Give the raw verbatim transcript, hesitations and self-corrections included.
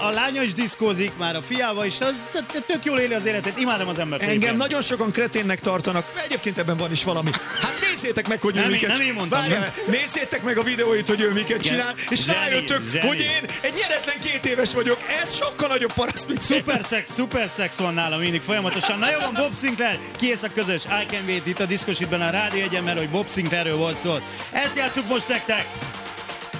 a lánya is diszkózik, már a fiával is, az tök jól éli az életet, imádom az ember. Engem szépen. Nagyon sokan kreténnek tartanak, egyébként ebben van is valami. Hát nézzétek meg, hogy ő nem miket én, nem én mondtam, Várjál, nézzétek meg a videóit, hogy ő miket csinál, és zseni, rájöttök, zseni. hogy én egy nyeretlen két éves vagyok, ez sokkal nagyobb paraszt, mint Szuper szex, szuper szex van nálam mindig folyamatosan. Na jó van, Bob Sinclair, kész a közös I Can Wait itt a Diszkosítban a Rádió Egyen, mert hogy Bob Sinclairről volt szó. Ezt játsszuk most nektek!